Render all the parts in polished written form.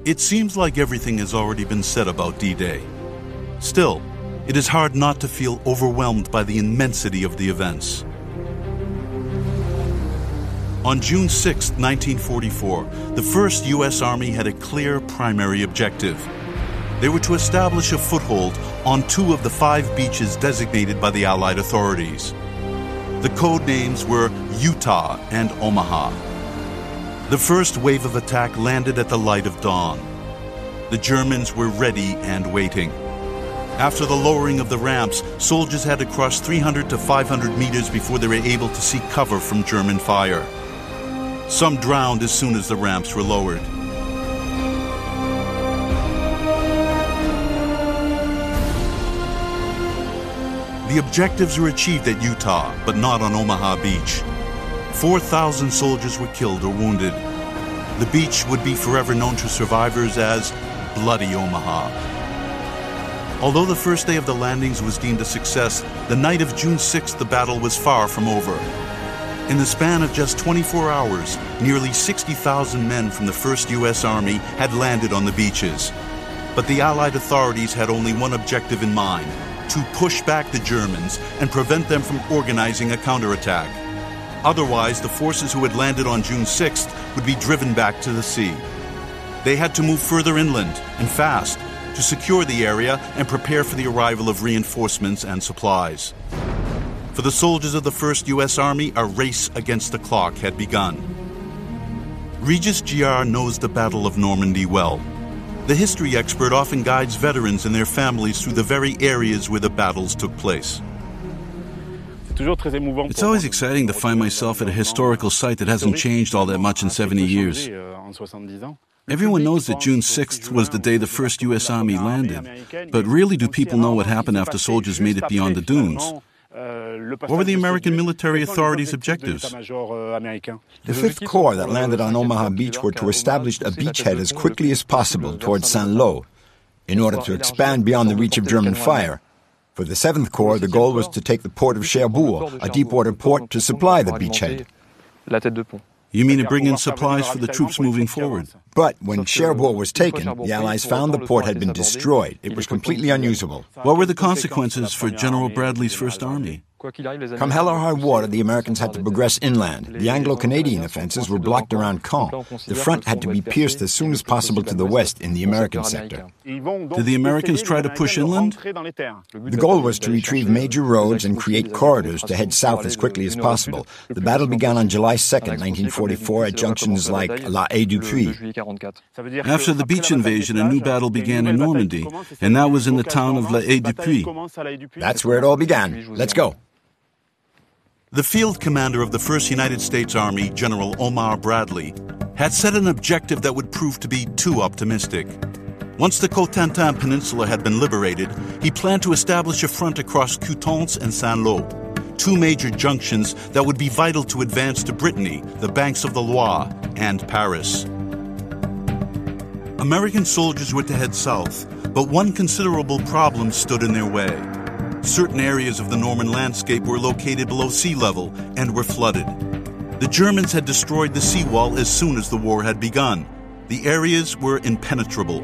It seems like everything has already been said about D-Day. Still, it is hard not to feel overwhelmed by the immensity of the events. On June 6, 1944, the 1st U.S. Army had a clear primary objective. They were to establish a foothold on 2 of the 5 beaches designated by the Allied authorities. The code names were Utah and Omaha. The first wave of attack landed at the light of dawn. The Germans were ready and waiting. After the lowering of the ramps, soldiers had to cross 300 to 500 meters before they were able to seek cover from German fire. Some drowned as soon as the ramps were lowered. The objectives were achieved at Utah, but not on Omaha Beach. 4,000 soldiers were killed or wounded. The beach would be forever known to survivors as Bloody Omaha. Although the first day of the landings was deemed a success, the night of June 6th the battle was far from over. In the span of just 24 hours, nearly 60,000 men from the 1st U.S. Army had landed on the beaches. But the Allied authorities had only one objective in mind: to push back the Germans and prevent them from organizing a counterattack. Otherwise, the forces who had landed on June 6th would be driven back to the sea. They had to move further inland, and fast, to secure the area and prepare for the arrival of reinforcements and supplies. For the soldiers of the 1st U.S. Army, a race against the clock had begun. Regis Giard knows the Battle of Normandy well. The history expert often guides veterans and their families through the very areas where the battles took place. It's always exciting to find myself at a historical site that hasn't changed all that much in 70 years. Everyone knows that June 6th was the day the 1st U.S. Army landed, but rarely do people know what happened after soldiers made it beyond the dunes. What were the American military authorities' objectives? The 5th Corps that landed on Omaha Beach were to establish a beachhead as quickly as possible towards Saint-Lô in order to expand beyond the reach of German fire. For the 7th Corps, the goal was to take the port of Cherbourg, a deep-water port, to supply the beachhead. You mean to bring in supplies for the troops moving forward? But when Cherbourg was taken, the Allies found the port had been destroyed. It was completely unusable. What were the consequences for General Bradley's First Army? Come hell or high water, the Americans had to progress inland. The Anglo-Canadian offenses were blocked around Caen. The front had to be pierced as soon as possible to the west in the American sector. Did the Americans try to push inland? The goal was to retrieve major roads and create corridors to head south as quickly as possible. The battle began on July 2nd, 1944, at junctions like La Haye-du-Puy. After the beach invasion, a new battle began in Normandy, and that was in the town of La Haye-du-Puy. That's where it all began. Let's go. The field commander of the 1st United States Army, General Omar Bradley, had set an objective that would prove to be too optimistic. Once the Cotentin Peninsula had been liberated, he planned to establish a front across Coutances and Saint-Lô, 2 major junctions that would be vital to advance to Brittany, the banks of the Loire, and Paris. American soldiers were to head south, but one considerable problem stood in their way. Certain areas of the Norman landscape were located below sea level and were flooded. The Germans had destroyed the seawall as soon as the war had begun. The areas were impenetrable.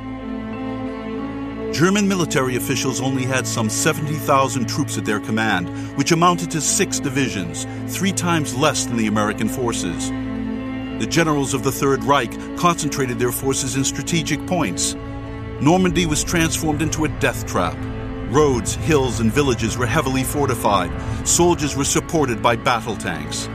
German military officials only had some 70,000 troops at their command, which amounted to 6 divisions, 3 times less than the American forces. The generals of the Third Reich concentrated their forces in strategic points. Normandy was transformed into a death trap. Roads, hills, and villages were heavily fortified. Soldiers were supported by battle tanks.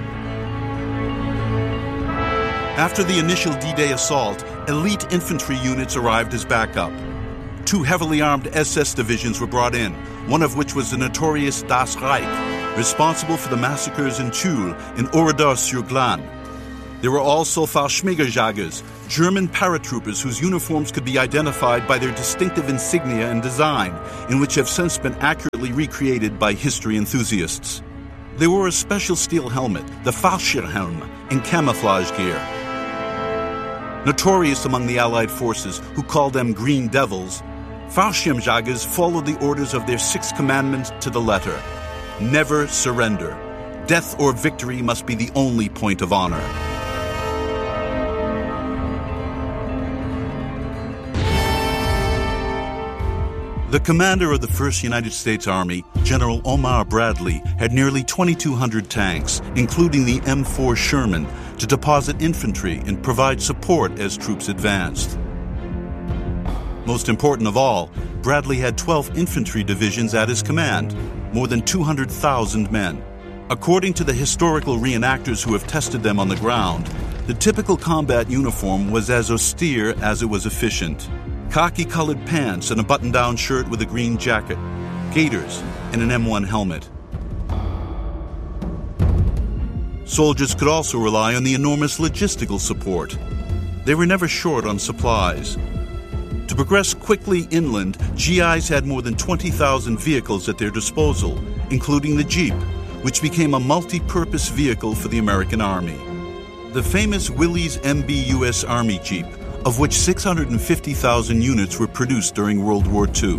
After the initial D-Day assault, elite infantry units arrived as backup. 2 heavily armed SS divisions were brought in, one of which was the notorious Das Reich, responsible for the massacres in Tulle and Oradour-sur-Glane. There were also Fallschirmjägers, German paratroopers whose uniforms could be identified by their distinctive insignia and design, and which have since been accurately recreated by history enthusiasts. They wore a special steel helmet, the Fallschirmhelm, and camouflage gear. Notorious among the Allied forces, who called them Green Devils, Fallschirmjägers followed the orders of their 6th commandment to the letter: never surrender. Death or victory must be the only point of honor. The commander of the 1st United States Army, General Omar Bradley, had nearly 2,200 tanks, including the M4 Sherman, to deposit infantry and provide support as troops advanced. Most important of all, Bradley had 12 infantry divisions at his command, more than 200,000 men. According to the historical reenactors who have tested them on the ground, the typical combat uniform was as austere as it was efficient. Khaki-colored pants and a button-down shirt with a green jacket, gaiters, and an M1 helmet. Soldiers could also rely on the enormous logistical support. They were never short on supplies. To progress quickly inland, GIs had more than 20,000 vehicles at their disposal, including the Jeep, which became a multi-purpose vehicle for the American Army. The famous Willys MB U.S. Army Jeep, of which 650,000 units were produced during World War II.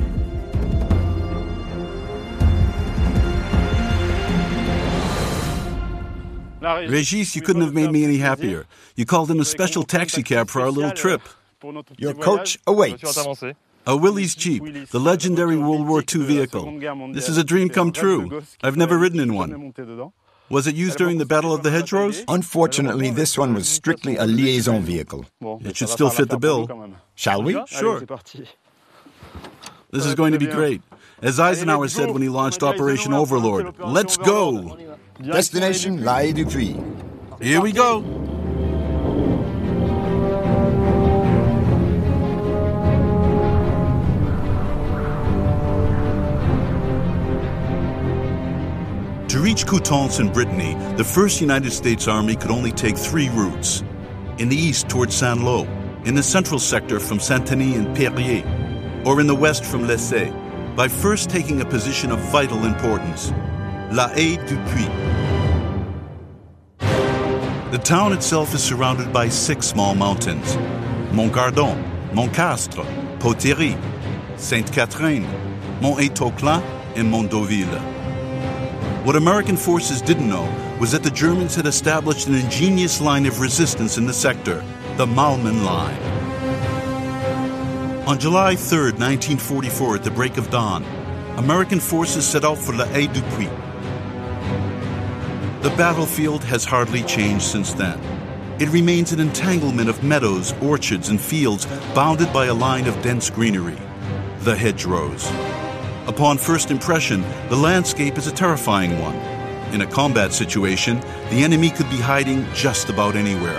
Régis, you couldn't have made me any happier. You called in a special taxicab for our little trip. Your coach awaits. A Willys Jeep, the legendary World War II vehicle. This is a dream come true. I've never ridden in one. Was it used during the Battle of the Hedgerows? Unfortunately, this one was strictly a liaison vehicle. It should still fit the bill. Shall we? Sure. This is going to be great. As Eisenhower said when he launched Operation Overlord, let's go! Destination La Haye-du-Puy. Here we go! To reach Coutances in Brittany, the 1st United States Army could only take 3 routes. In the east towards Saint-Lô, in the central sector from Saint-Denis and Périer, or in the west from Lessay, by first taking a position of vital importance, La Haye-du-Puy. The town itself is surrounded by 6 small mountains: Montgardon, Montcastre, Poterie, Sainte-Catherine, Mont-Étauclan, and Mont-Deauville. What American forces didn't know was that the Germans had established an ingenious line of resistance in the sector, the Malmen Line. On July 3, 1944, at the break of dawn, American forces set out for La Haye-du-Puy. The battlefield has hardly changed since then. It remains an entanglement of meadows, orchards, and fields bounded by a line of dense greenery, the hedgerows. Upon first impression, the landscape is a terrifying one. In a combat situation, the enemy could be hiding just about anywhere.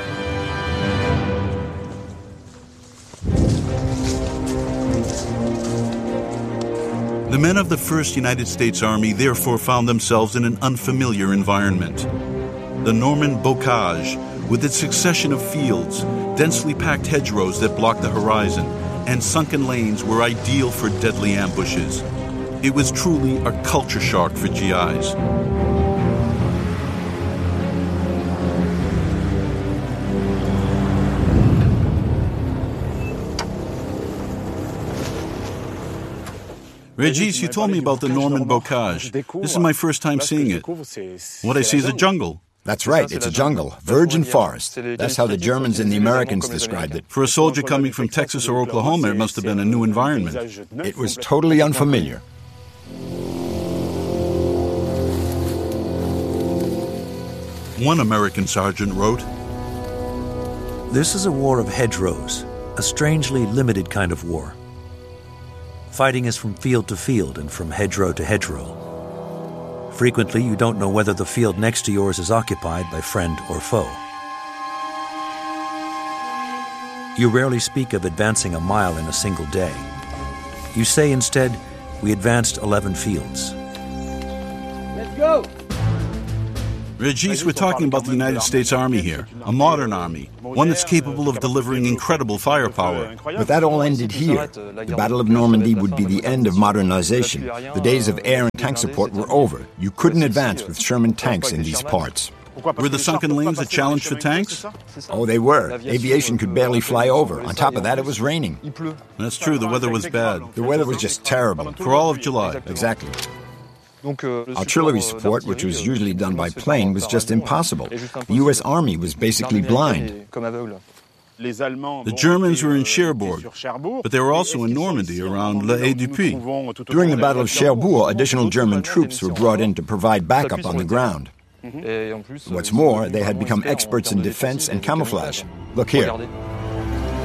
The men of the 1st United States Army therefore found themselves in an unfamiliar environment. The Norman Bocage, with its succession of fields, densely packed hedgerows that blocked the horizon, and sunken lanes were ideal for deadly ambushes. It was truly a culture shock for GIs. Régis, you told me about the Norman Bocage. This is my first time seeing it. What I see is a jungle. That's right, it's a jungle, virgin forest. That's how the Germans and the Americans described it. For a soldier coming from Texas or Oklahoma, it must have been a new environment. It was totally unfamiliar. One American sergeant wrote, "This is a war of hedgerows, a strangely limited kind of war. Fighting is from field to field and from hedgerow to hedgerow. Frequently, you don't know whether the field next to yours is occupied by friend or foe. You rarely speak of advancing a mile in a single day. You say instead, we advanced 11 fields." Let's go! Régis, we're talking about the United States Army here, a modern army, one that's capable of delivering incredible firepower. But that all ended here. The Battle of Normandy would be the end of modernization. The days of air and tank support were over. You couldn't advance with Sherman tanks in these parts. Were the sunken lanes a challenge for tanks? Oh, they were. Aviation could barely fly over. On top of that, it was raining. That's true, the weather was bad. The weather was just terrible. For all of July. Exactly. Artillery support, which was usually done by plane, was just impossible. The U.S. Army was basically blind. The Germans were in Cherbourg, but they were also in Normandy around La Haye-du-Puy. During the Battle of Cherbourg, additional German troops were brought in to provide backup on the ground. What's more, they had become experts in defense and camouflage. Look here.